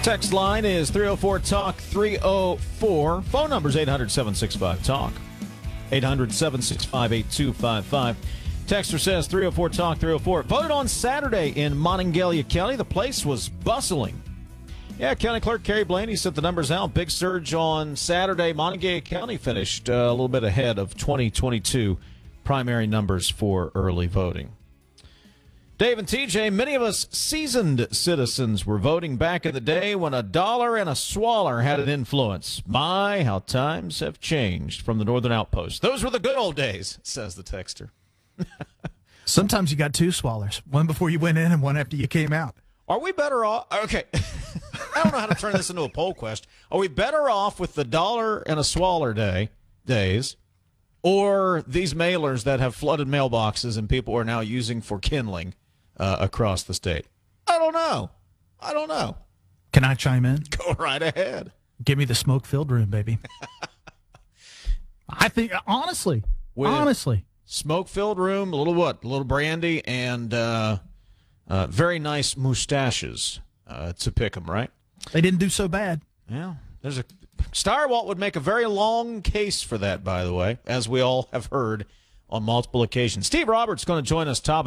Text line is 304-TALK-304. Phone number is 800-765-TALK. 800-765-8255. Texter says 304-TALK-304. Voted on Saturday in Monongalia County. The place was bustling. Yeah, County Clerk Kerry Blaney sent the numbers out. Big surge on Saturday. Monongalia County finished a little bit ahead of 2022 primary numbers for early voting. Dave and TJ, many of us seasoned citizens were voting back in the day when a dollar and a swaller had an influence. My, how times have changed from the Northern Outpost. Those were the good old days, says the texter. Sometimes you got two swallers, one before you went in and one after you came out. Are we better off? Okay. I don't know how to turn this into a poll question. Are we better off with the dollar and a swaller days or these mailers that have flooded mailboxes and people are now using for kindling across the state? I don't know. Can I chime in? Go right ahead. Give me the smoke-filled room, baby. I think, honestly. Smoke-filled room, a little brandy, and very nice mustaches to pick them, right? They didn't do so bad. Yeah. Stirewalt would make a very long case for that, by the way, as we all have heard on multiple occasions. Steve Roberts is going to join us top